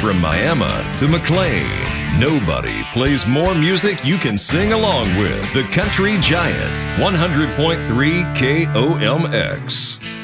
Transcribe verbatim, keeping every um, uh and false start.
From Miami to McLean, nobody plays more music you can sing along with. The Country Giant, one hundred point three K O M X.